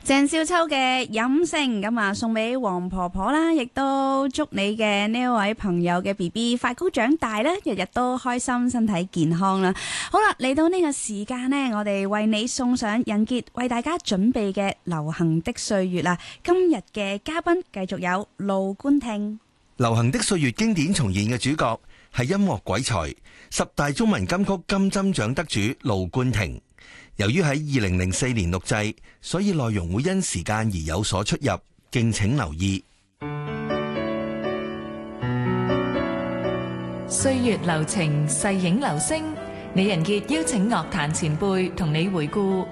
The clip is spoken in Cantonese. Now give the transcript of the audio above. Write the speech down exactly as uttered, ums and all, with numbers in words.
鄭少秋嘅飲勝咁啊，送俾黃婆婆啦，亦都祝你嘅呢一位朋友嘅 B B 快高長大啦，日日都開心，身體健康啦。好啦，嚟到呢個時間呢，我哋為你送上人傑為大家準備嘅流行的歲月啦。今日嘅嘉賓繼續有盧冠廷。 流行的歲月經典重現嘅主角係音樂鬼才、十大中文金曲金針獎得主盧冠廷。由於喺二零零四年錄製，所以內容會因時間而有所出入，敬請留意。 歲月流情，逝影流星，李人傑邀請樂壇前輩同你回顧